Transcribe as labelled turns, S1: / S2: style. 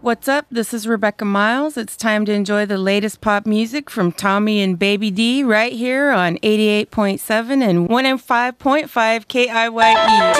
S1: What's up? This is Rebecca Miles. It's time to enjoy the latest pop music from Tommy and Baby D right here on 88.7 and 105.5 KIYE.